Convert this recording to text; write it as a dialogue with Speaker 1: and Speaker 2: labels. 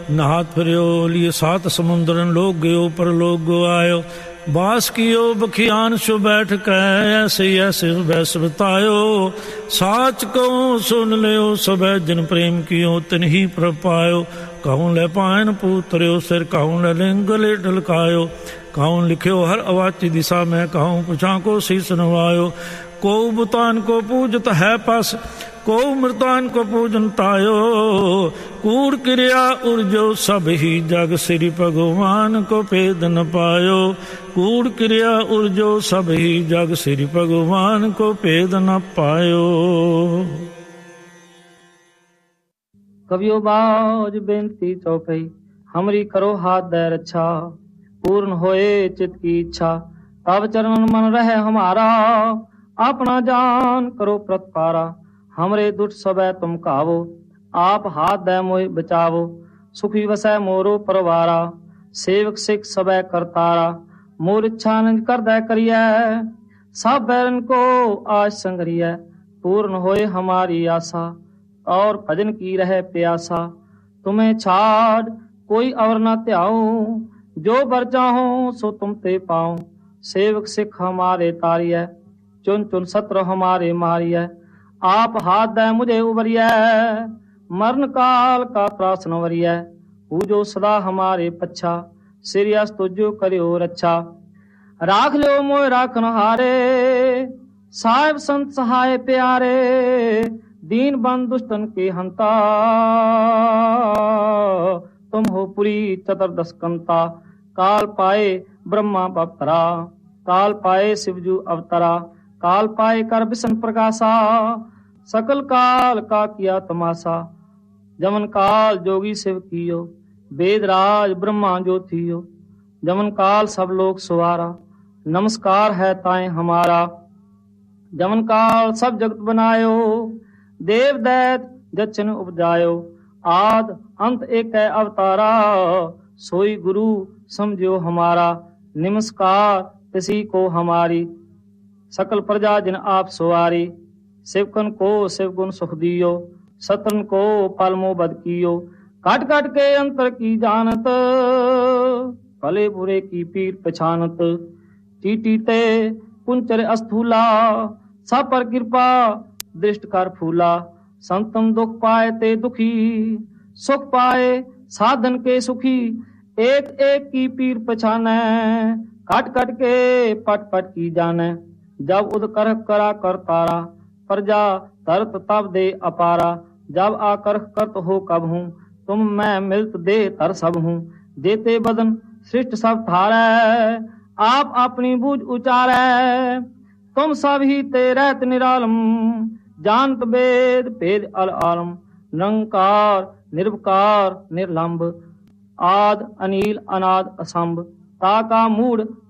Speaker 1: नहात फिर्यो लिए सात समुद्रन लोग गयो पर लोग गो आयो। बास कियो बखियान सु बैठ कै ऐसे ऐसे बैस बतायो। साच कहो सुन लियो सब जिन प्रेम कियो तिन ही प्रपायो। कहूँ ले पायन पूतर्यो सिर कहूँ ले लिंग ले ढलकायो। कहूँ लिखियो हर अवाची दिशा में कहूँ पुछा को शीस नवायो। को बुतान को पूजत है पास को मृतान को पूजन तायो। कूड़ क्रिया उर्जो सब ही जग श्री भगवान को भेद न पायो। कूड़ क्रिया उर्जो सब ही जग श्री भगवान को भेद न पायो।
Speaker 2: कवियो बाज बेनती चौपई हमरी करो हाथ दे रक्षा। पूर्ण होए चित की इच्छा तब चरण मन रहे हमारा। अपना जान करो प्रतपारा हमरे दुष्ट सबे तुम कावो। आप हाथ दे मोहि बचावो सुखी वसै मोरो परवारा। सेवक सिख सबे करतारा मोर इच्छा निज कर दे करिए। सब बैरन को आज संगरिए पूर्ण होए हमारी आशा। और भजन की रहे प्यासा तुम्हें छाड़ कोई और न त्याऊं। जो बर चाहो सो तुम ते पाऊं। सेवक सिख हमारे तारिय चुन चुन सत्र हमारे मारिय। आप हाथ दे मुझे उबरिय मरण काल का त्रासन वरिय। पूजो सदा हमारे पच्छा सिरियस तुझो करियो रक्षा। राख लो मोय राखन हारे साहिब संत सहाय प्यारे। दीन बंद दुष्टन के हंता तुम हो पुरी चतुर्दश कंता। काल पाए ब्रह्मा बवतरा काल पाए शिवजू अवतरा। काल पाए कर विष्णु प्रकाशा सकल काल का किया तमाशा। जमन काल जोगी शिव कियो वेद राज ब्रह्मा जो थियो। जमन काल सब लोग सुवारा नमस्कार है ताए हमारा। जमन काल सब जगत बनायो देव दैत जचन उपजायो। आद अंत एक अवतारा सोई गुरु समझो हमारा। नमस्कार किसी को हमारी सकल प्रजा जिन आप सुवारी। शिवकन को शिव गुण सुख दियो सतन को पालमो बद कियो। काट काट के अंतर की जानत भले बुरे की पीर पछानत। टीटी ते कुंचर अस्थूला सब पर कृपा दृष्ट कर फूला। संतम दुख पाए ते दुखी सुख पाए साधन के सुखी। एक एक की पीर पछाने काट काट के पट पट की जाने। जब उद कर करा कर तारा प्रजा तरत तब दे अपारा। जब आकर करत हो कब हूँ तुम मैं मिलत दे तर सब हूँ। देते बदन सृष्ट सब थारे आप अपनी बूझ उचारे। तुम सब ही तेरत निरालम जानत वेद भेद अल आलम। निरंकार निर्विकार निर्लंब आद अनिल अनाद असंभ। ताका मूड